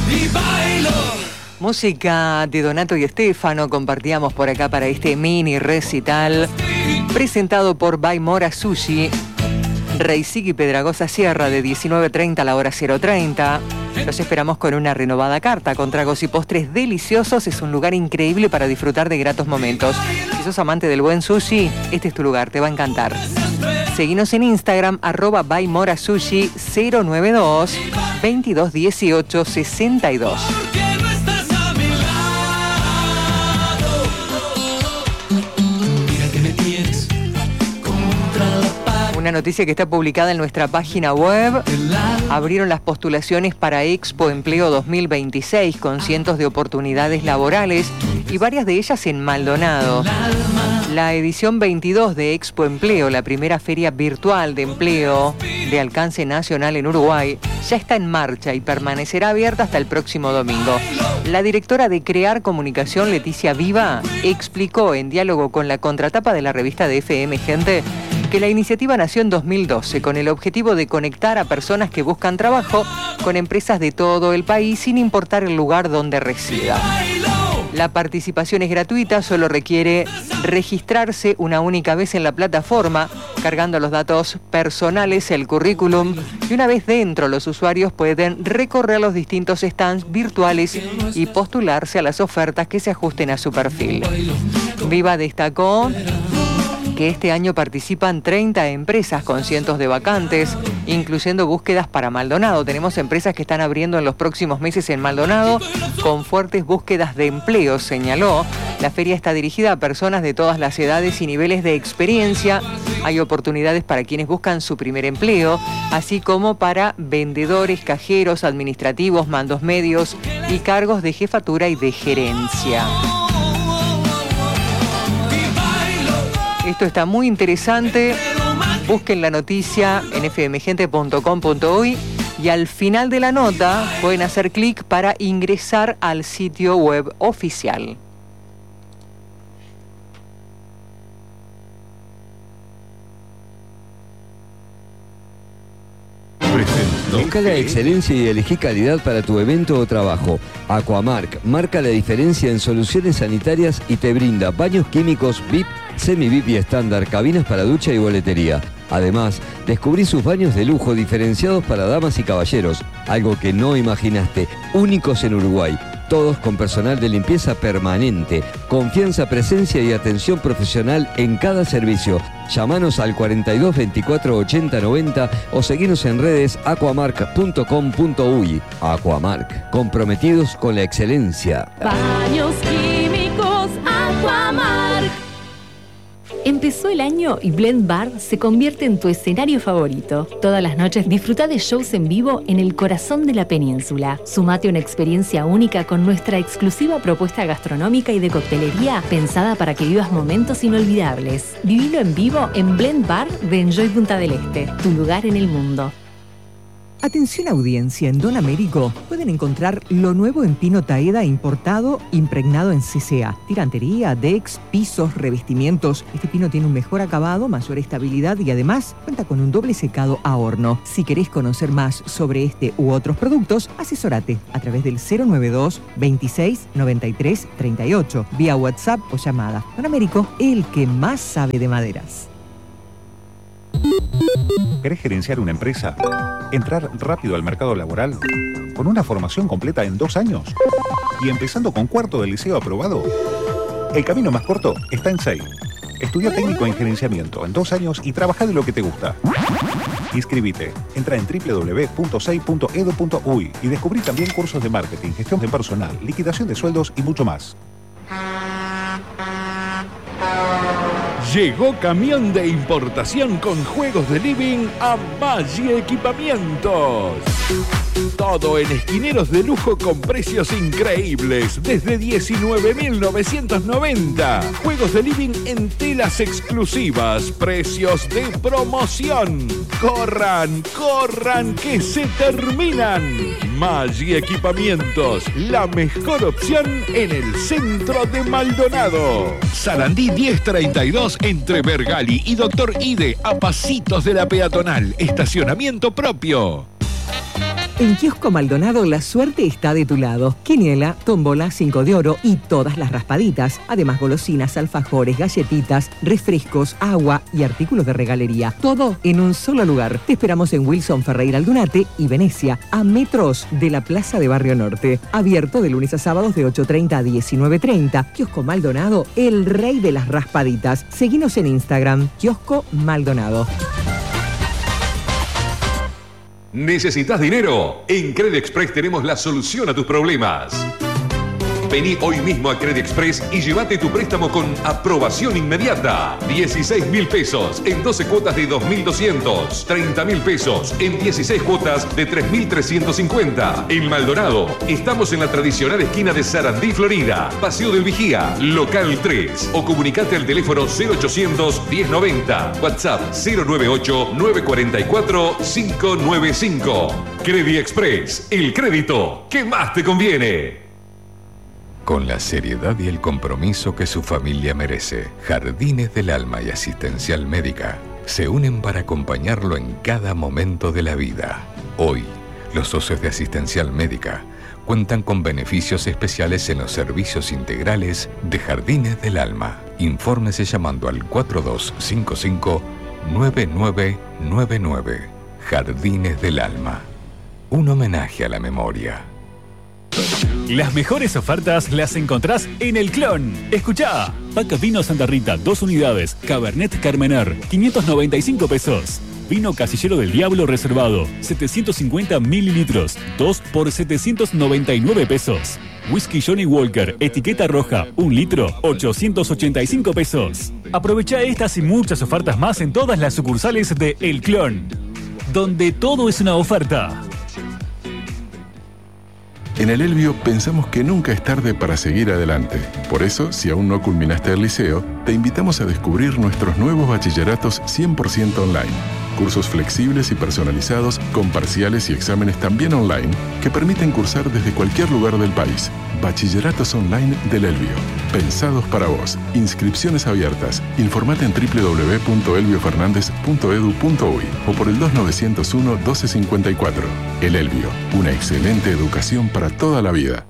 y bailo. Música de Donato y Estefano compartíamos por acá para este mini recital presentado por Baimora Sushi, Reisig y Pedragosa Sierra, de 19:30 a la hora 0:30. Los esperamos con una renovada carta con tragos y postres deliciosos. Es un lugar increíble para disfrutar de gratos momentos. Si sos amante del buen sushi, este es tu lugar, te va a encantar. Seguinos en Instagram, @baimorasushi 092 2218 62. Una noticia que está publicada en nuestra página web. Abrieron las postulaciones para Expo Empleo 2026 con cientos de oportunidades laborales y varias de ellas en Maldonado. La edición 22 de Expo Empleo, la primera feria virtual de empleo de alcance nacional en Uruguay, ya está en marcha y permanecerá abierta hasta el próximo domingo. La directora de Crear Comunicación, Leticia Viva, explicó en diálogo con la contratapa de la revista de FM Gente que la iniciativa nació en 2012 con el objetivo de conectar a personas que buscan trabajo con empresas de todo el país sin importar el lugar donde resida. La participación es gratuita, solo requiere registrarse una única vez en la plataforma, cargando los datos personales, el currículum, y una vez dentro los usuarios pueden recorrer los distintos stands virtuales y postularse a las ofertas que se ajusten a su perfil. Viva destacó que este año participan 30 empresas con cientos de vacantes, incluyendo búsquedas para Maldonado. Tenemos empresas que están abriendo en los próximos meses en Maldonado con fuertes búsquedas de empleo, señaló. La feria está dirigida a personas de todas las edades y niveles de experiencia. Hay oportunidades para quienes buscan su primer empleo, así como para vendedores, cajeros, administrativos, mandos medios y cargos de jefatura y de gerencia. Esto está muy interesante. Busquen la noticia en fmgente.com.uy y al final de la nota pueden hacer clic para ingresar al sitio web oficial. Busca la excelencia y elegí calidad para tu evento o trabajo. Aquamark marca la diferencia en soluciones sanitarias y te brinda baños químicos VIP, semi-VIP y estándar, cabinas para ducha y boletería. Además, descubrí sus baños de lujo diferenciados para damas y caballeros, algo que no imaginaste, únicos en Uruguay. Todos con personal de limpieza permanente, confianza, presencia y atención profesional en cada servicio. Llámanos al 42 24 80 90 o seguinos en redes aquamark.com.uy. Aquamark, comprometidos con la excelencia. Baños químicos Aquamark. Empezó el año y Blend Bar se convierte en tu escenario favorito. Todas las noches disfruta de shows en vivo en el corazón de la península. Sumate a una experiencia única con nuestra exclusiva propuesta gastronómica y de coctelería pensada para que vivas momentos inolvidables. Vivilo en vivo en Blend Bar de Enjoy Punta del Este, tu lugar en el mundo. Atención audiencia, en Don Américo pueden encontrar lo nuevo en pino taeda importado, impregnado en CCA. Tirantería, decks, pisos, revestimientos. Este pino tiene un mejor acabado, mayor estabilidad y además cuenta con un doble secado a horno. Si querés conocer más sobre este u otros productos, asesórate a través del 092 26 93 38, vía WhatsApp o llamada. Don Américo, el que más sabe de maderas. ¿Querés gerenciar una empresa? ¿Entrar rápido al mercado laboral? ¿Con una formación completa en 2 años? ¿Y empezando con cuarto del liceo aprobado? El camino más corto está en SEI. Estudia técnico en gerenciamiento en 2 años y trabaja de lo que te gusta. Inscribite. Entra en www.sei.edu.uy y descubrí también cursos de marketing, gestión de personal, liquidación de sueldos y mucho más. Llegó camión de importación con juegos de living a Maggi Equipamientos. Todo en esquineros de lujo con precios increíbles, desde 19.990. Juegos de living en telas exclusivas, precios de promoción. ¡Corran, corran, que se terminan! Maggi Equipamientos, la mejor opción en el centro de Maldonado. Sarandí 1032 entre Bergali y Doctor Ide, a pasitos de la peatonal. Estacionamiento propio. En Kiosco Maldonado la suerte está de tu lado. Quiniela, tómbola, 5 de oro y todas las raspaditas. Además golosinas, alfajores, galletitas, refrescos, agua y artículos de regalería. Todo en un solo lugar. Te esperamos en Wilson Ferreira Aldunate y Venecia, a metros de la Plaza de Barrio Norte. Abierto de lunes a sábados de 8:30 a 19:30. Kiosco Maldonado, el rey de las raspaditas. Seguinos en Instagram, Kiosco Maldonado. ¿Necesitas dinero? En Credit Express tenemos la solución a tus problemas. Vení hoy mismo a Credit Express y llévate tu préstamo con aprobación inmediata. 16.000 pesos en 12 cuotas de 2.200. 30.000 pesos en 16 cuotas de 3.350. En Maldonado, estamos en la tradicional esquina de Sarandí, Florida. Paseo del Vigía, local 3. O comunicate al teléfono 0800 1090. WhatsApp 098 944 595. Credit Express, el crédito que más te conviene. Con la seriedad y el compromiso que su familia merece, Jardines del Alma y Asistencial Médica se unen para acompañarlo en cada momento de la vida. Hoy, los socios de Asistencial Médica cuentan con beneficios especiales en los servicios integrales de Jardines del Alma. Infórmese llamando al 4255-9999. Jardines del Alma. Un homenaje a la memoria. Las mejores ofertas las encontrás en El Clon. Escuchá. Paca Vino Santa Rita, 2 unidades. Cabernet Carmener, 595 pesos. Vino Casillero del Diablo reservado, 750 mililitros, 2 por 799 pesos. Whisky Johnny Walker, etiqueta roja, 1 litro, 885 pesos. Aprovecha estas y muchas ofertas más en todas las sucursales de El Clon, donde todo es una oferta. En el Elbio pensamos que nunca es tarde para seguir adelante. Por eso, si aún no culminaste el liceo, te invitamos a descubrir nuestros nuevos bachilleratos 100% online. Cursos flexibles y personalizados, con parciales y exámenes también online, que permiten cursar desde cualquier lugar del país. Bachilleratos online del Elbio. Pensados para vos. Inscripciones abiertas. Informate en www.elbiofernandez.edu.uy o por el 2901-1254. El Elbio. Una excelente educación para toda la vida.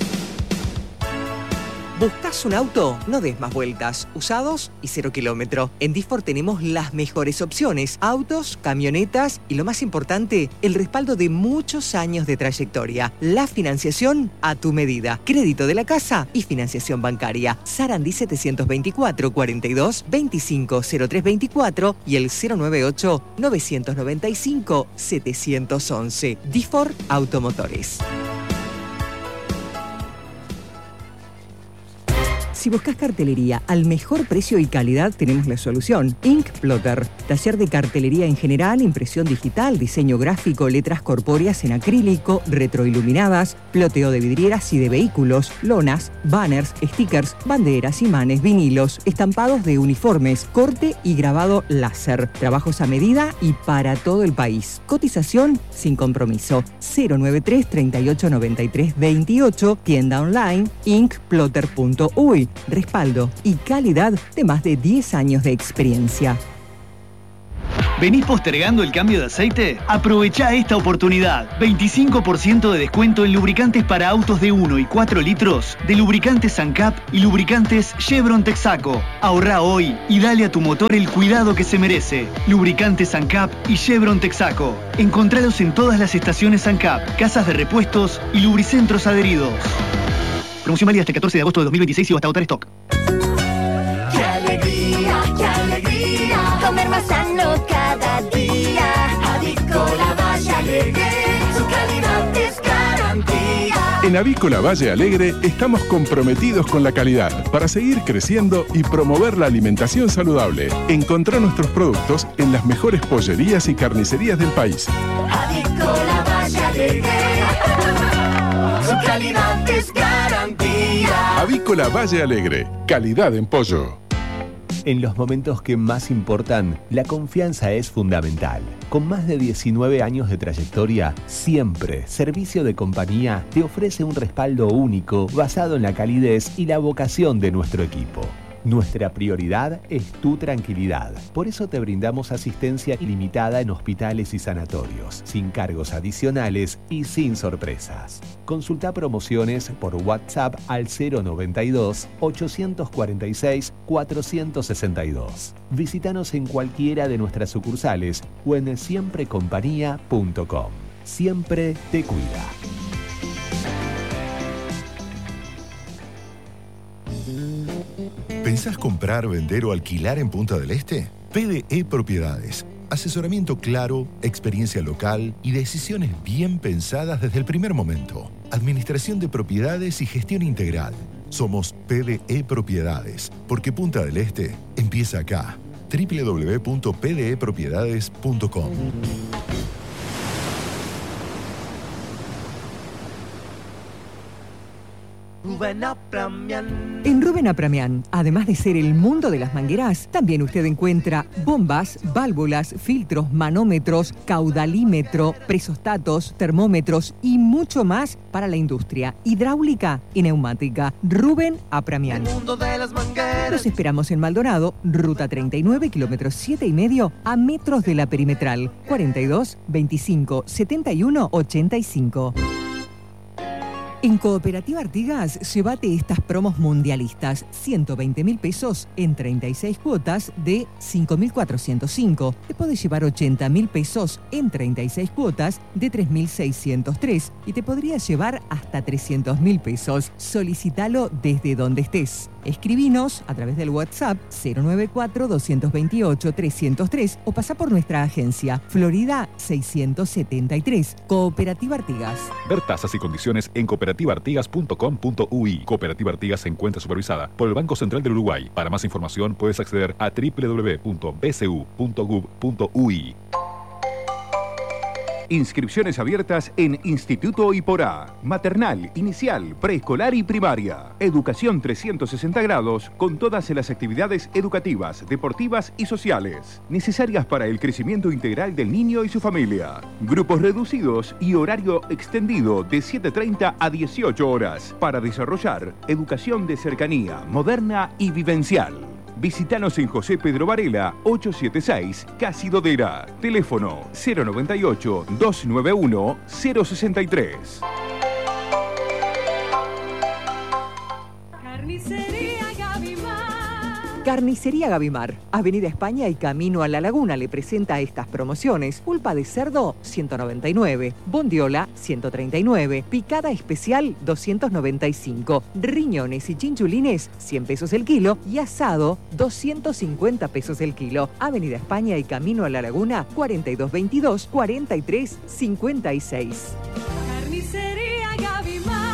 ¿Buscas un auto? No des más vueltas. Usados y 0 kilómetro. En Difor tenemos las mejores opciones. Autos, camionetas y lo más importante, el respaldo de muchos años de trayectoria. La financiación a tu medida. Crédito de la casa y financiación bancaria. Sarandí 724 42 25 0324 y el 098 995 711. Difor Automotores. Si buscas cartelería al mejor precio y calidad, tenemos la solución. Ink Plotter, taller de cartelería en general, impresión digital, diseño gráfico, letras corpóreas en acrílico, retroiluminadas, ploteo de vidrieras y de vehículos, lonas, banners, stickers, banderas, imanes, vinilos, estampados de uniformes, corte y grabado láser. Trabajos a medida y para todo el país. Cotización sin compromiso. 093 38 93 28, tienda online, inkplotter.uy. Respaldo y calidad de más de 10 años de experiencia. ¿Venís postergando el cambio de aceite? Aprovecha esta oportunidad. 25% de descuento en lubricantes para autos de 1 y 4 litros de lubricantes Sancap y lubricantes Chevron Texaco. Ahorrá hoy y dale a tu motor el cuidado que se merece. Lubricantes Sancap y Chevron Texaco. Encontralos en todas las estaciones Sancap, casas de repuestos y lubricentros adheridos. Promoción válida hasta el 14 de agosto de 2026 y hasta agotar stock. ¡Qué alegría, qué alegría! Comer más sano cada día. Avícola Valle Alegre, su calidad es garantía. En Avícola Valle Alegre estamos comprometidos con la calidad para seguir creciendo y promover la alimentación saludable. Encontrá nuestros productos en las mejores pollerías y carnicerías del país. Avícola Valle Alegre, su calidad es garantía. Avícola Valle Alegre, calidad en pollo. En los momentos que más importan, la confianza es fundamental. Con más de 19 años de trayectoria, siempre Servicio de Compañía te ofrece un respaldo único basado en la calidez y la vocación de nuestro equipo. Nuestra prioridad es tu tranquilidad. Por eso te brindamos asistencia ilimitada en hospitales y sanatorios, sin cargos adicionales y sin sorpresas. Consulta promociones por WhatsApp al 092-846-462. Visítanos en cualquiera de nuestras sucursales o en siemprecompañía.com. Siempre te cuida. ¿Pensás comprar, vender o alquilar en Punta del Este? PDE Propiedades. Asesoramiento claro, experiencia local y decisiones bien pensadas desde el primer momento. Administración de propiedades y gestión integral. Somos PDE Propiedades, porque Punta del Este empieza acá. www.pdepropiedades.com. En Rubén Apramian, además de ser el mundo de las mangueras, también usted encuentra bombas, válvulas, filtros, manómetros, caudalímetro, presostatos, termómetros y mucho más para la industria hidráulica y neumática. Rubén Apramian. Los esperamos en Maldonado, ruta 39, kilómetros 7,5 a metros de la perimetral. 42 25 71 85. En Cooperativa Artigas, llévate estas promos mundialistas. 120.000 pesos en 36 cuotas de 5.405. Te podés llevar 80.000 pesos en 36 cuotas de 3.603. Y te podrías llevar hasta 300.000 pesos. Solicítalo desde donde estés. Escribinos a través del WhatsApp 094-228-303 o pasá por nuestra agencia Florida 673. Cooperativa Artigas. Ver tasas y condiciones en cooperativaartigas.com.uy. Cooperativa Artigas se encuentra supervisada por el Banco Central del Uruguay. Para más información puedes acceder a www.bcu.gov.uy. Inscripciones abiertas en Instituto Iporá. Maternal, inicial, preescolar y primaria. Educación 360 grados con todas las actividades educativas, deportivas y sociales necesarias para el crecimiento integral del niño y su familia. Grupos reducidos y horario extendido de 7:30 a 18 horas para desarrollar educación de cercanía, moderna y vivencial. Visítanos en José Pedro Varela, 876, Casidodera. Teléfono 098-291-063. Carnicería Gavimar, Avenida España y Camino a la Laguna le presenta estas promociones. Pulpa de cerdo, 199. Bondiola, 139. Picada especial, 295. Riñones y chinchulines, 100 pesos el kilo. Y asado, 250 pesos el kilo. Avenida España y Camino a la Laguna, 4222-4356. Carnicería Gavimar.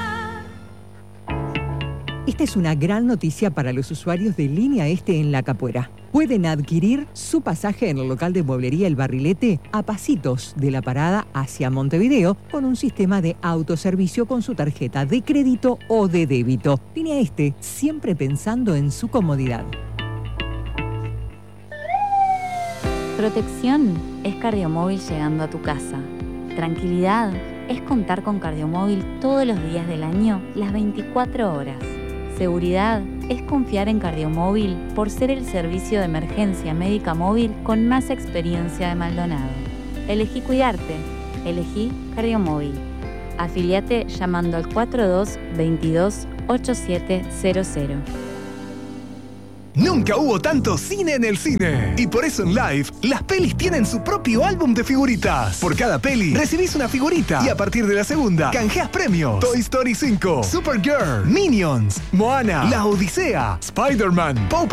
Esta es una gran noticia para los usuarios de Línea Este en La Capuera. Pueden adquirir su pasaje en el local de mueblería El Barrilete a pasitos de la parada hacia Montevideo con un sistema de autoservicio con su tarjeta de crédito o de débito. Línea Este, siempre pensando en su comodidad. Protección es Cardiomóvil llegando a tu casa. Tranquilidad es contar con Cardiomóvil todos los días del año, las 24 horas. Seguridad es confiar en Cardiomóvil por ser el servicio de emergencia médica móvil con más experiencia de Maldonado. Elegí cuidarte. Elegí Cardiomóvil. Afiliate llamando al 4222-8700. Nunca hubo tanto cine en el cine. Y por eso en Live, las pelis tienen su propio álbum de figuritas. Por cada peli, recibís una figurita. Y a partir de la segunda, canjeas premios. Toy Story 5, Supergirl, Minions, Moana, La Odisea, Spider-Man, Paw